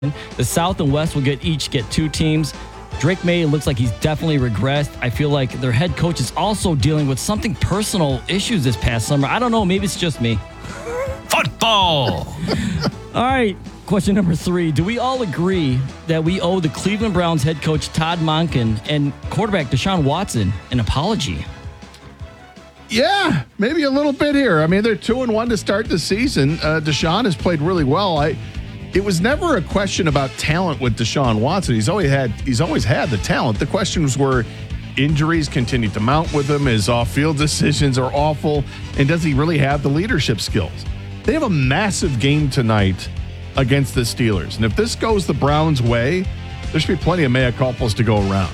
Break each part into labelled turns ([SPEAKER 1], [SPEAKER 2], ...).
[SPEAKER 1] The South and West will each get 2 teams. Drake May looks like he's definitely regressed. I feel like their head coach is also dealing with something personal issues this past summer. I don't know. Maybe it's just me.
[SPEAKER 2] Football.
[SPEAKER 1] All right. Question number 3. Do we all agree that we owe the Cleveland Browns head coach Todd Monken and quarterback Deshaun Watson an apology?
[SPEAKER 3] Yeah, maybe a little bit here. I mean, they're 2-1 to start the season. Deshaun has played really well. It was never a question about talent with Deshaun Watson. He's always had the talent. The questions were injuries continue to mount with him. His off-field decisions are awful. And does he really have the leadership skills? They have a massive game tonight against the Steelers. And if this goes the Browns' way, there should be plenty of mea culpas to go around.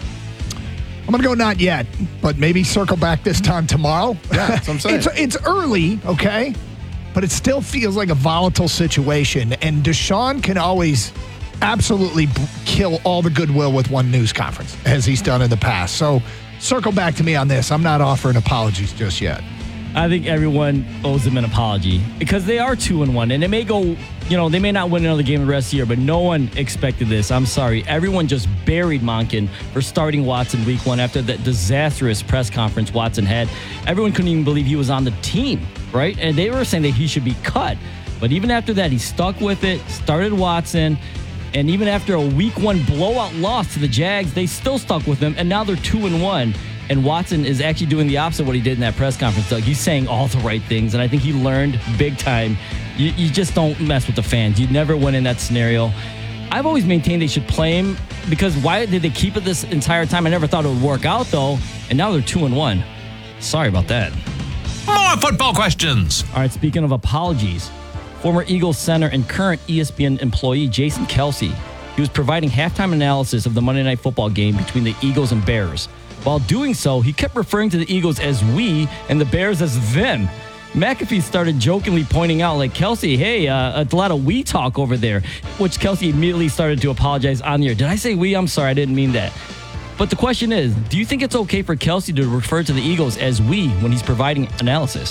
[SPEAKER 4] I'm going to go not yet, but maybe circle back this time tomorrow.
[SPEAKER 3] Yeah, that's what I'm saying.
[SPEAKER 4] It's early, okay? But it still feels like a volatile situation. And Deshaun can always absolutely kill all the goodwill with one news conference, as he's done in the past. So circle back to me on this. I'm not offering apologies just yet.
[SPEAKER 1] I think everyone owes them an apology because they are 2-1, and it may go, they may not win another game the rest of the year, but no one expected this. I'm sorry. Everyone just buried Monken for starting Watson week 1 after that disastrous press conference Watson had. Everyone couldn't even believe he was on the team, right? And they were saying that he should be cut. But even after that, he stuck with it, started Watson, and even after a week 1 blowout loss to the Jags, they still stuck with him, and now they're 2-1. And Watson is actually doing the opposite of what he did in that press conference, Doug. He's saying all the right things, and I think he learned big time. You just don't mess with the fans. You never win in that scenario. I've always maintained they should play him because why did they keep it this entire time? I never thought it would work out, though, and now they're 2-1. Sorry about that.
[SPEAKER 2] More football questions.
[SPEAKER 1] All right, speaking of apologies, former Eagles center and current ESPN employee Jason Kelce, he was providing halftime analysis of the Monday Night Football game between the Eagles and Bears. While doing so, he kept referring to the Eagles as we and the Bears as them. McAfee started jokingly pointing out, like, Kelce, hey, a lot of we talk over there, which Kelce immediately started to apologize on the air. Did I say we? I'm sorry, I didn't mean that. But the question is, do you think it's okay for Kelce to refer to the Eagles as we when he's providing analysis?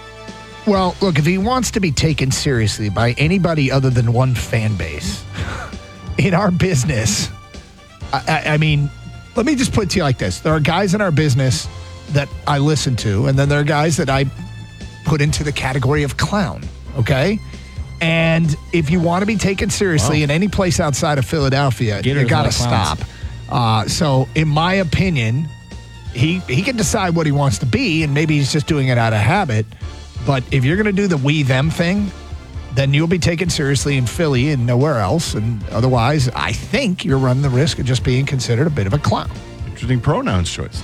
[SPEAKER 4] Well, look, if he wants to be taken seriously by anybody other than one fan base in our business, I mean, let me just put it to you like this. There are guys in our business that I listen to, and then there are guys that I put into the category of clown, okay? And if you want to be taken seriously in any place outside of Philadelphia, you got to stop. So, in my opinion, he can decide what he wants to be, and maybe he's just doing it out of habit. But if you're going to do the we-them thing, then you'll be taken seriously in Philly and nowhere else. And otherwise, I think you're running the risk of just being considered a bit of a clown.
[SPEAKER 3] Interesting pronouns choice.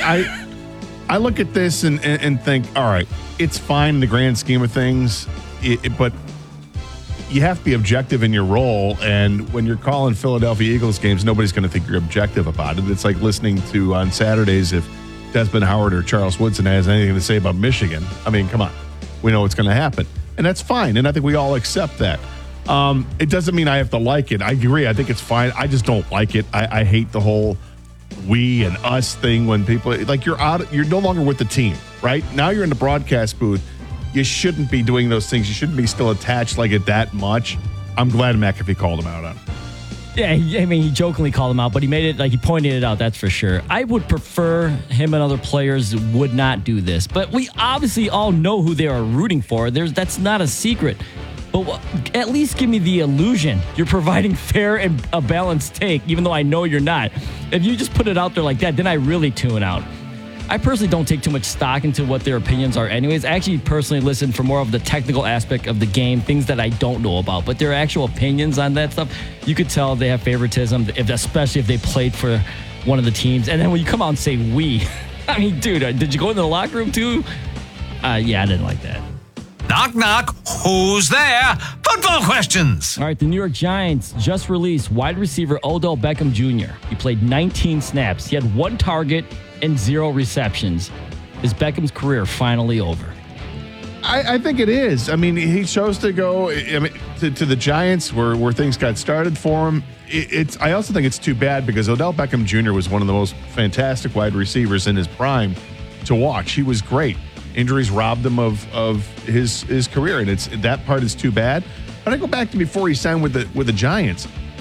[SPEAKER 3] I look at this and think, all right, it's fine in the grand scheme of things, but you have to be objective in your role. And when you're calling Philadelphia Eagles games, nobody's going to think you're objective about it. It's like listening to on Saturdays if Desmond Howard or Charles Woodson has anything to say about Michigan. I mean, come on. We know what's going to happen. And that's fine. And I think we all accept that. It doesn't mean I have to like it. I agree. I think it's fine. I just don't like it. I hate the whole we and us thing when people, like, you're no longer with the team, right? Now you're in the broadcast booth. You shouldn't be doing those things. You shouldn't be still attached like it that much. I'm glad McAfee called him out on it.
[SPEAKER 1] Yeah, I mean, he jokingly called him out, but he made it like he pointed it out, that's for sure. I would prefer him and other players would not do this, but we obviously all know who they are rooting for. That's not a secret. But at least give me the illusion you're providing fair and a balanced take, even though I know you're not. If you just put it out there like that, then I really tune out. I personally don't take too much stock into what their opinions are anyways. I actually personally listen for more of the technical aspect of the game, things that I don't know about. But their actual opinions on that stuff, you could tell they have favoritism, especially if they played for one of the teams. And then when you come out and say we, I mean, dude, did you go into the locker room too? Yeah, I didn't like that.
[SPEAKER 2] Knock, knock. Who's there? Football questions.
[SPEAKER 1] All right, the New York Giants just released wide receiver Odell Beckham Jr. He played 19 snaps. He had 1 target and 0 receptions. Is Beckham's career finally over?
[SPEAKER 3] I think it is. I mean, he chose to go to the Giants where things got started for him. I also think it's too bad because Odell Beckham Jr. was one of the most fantastic wide receivers in his prime to watch. He was great. Injuries robbed him of his career, and that part is too bad. But I go back to before he signed with the Giants.